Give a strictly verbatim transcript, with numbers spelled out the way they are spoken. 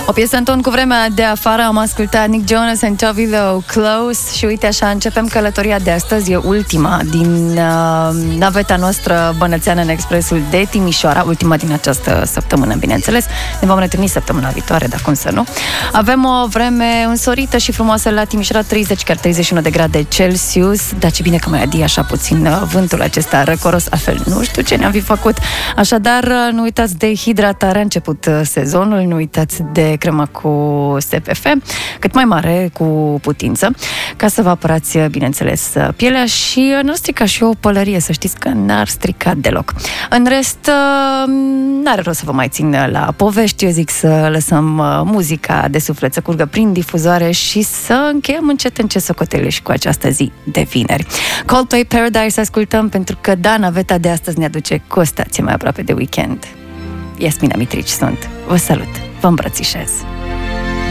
O piesă în ton cu vremea de afară. Am ascultat Nick Jonas and Tovilo, Close. Și uite așa, începem călătoria de astăzi. E ultima din uh, naveta noastră bănățeană în expresul de Timișoara. Ultima din această săptămână, bineînțeles. Ne vom întâlni săptămâna viitoare, dar cum să nu. Avem o vreme însorită și frumoasă la Timișoara, treizeci, chiar treizeci și unu de grade Celsius. Dar ce bine că mai adie așa puțin vântul acesta răcoros, altfel nu știu ce ne-am fi făcut. Așadar, nu uitați de hidratare, a început sezonul, nu uitați de crema cu S P F, cât mai mare cu putință, ca să vă apărați, bineînțeles, pielea și n-ar strica și o pălărie, să știți că n-ar strica deloc. În rest, n-are rost să vă mai țin la povești, eu zic să lăsăm muzica de suflet să curgă prin difuzoare și să încheiem încet încet socotele și cu această zi de vineri. Coldplay Paradise ascultăm pentru că, da, naveta de astăzi ne aduce cu o stație mai aproape de weekend. Iasmina Mitrici sunt. Vă salut, vă îmbrățișez.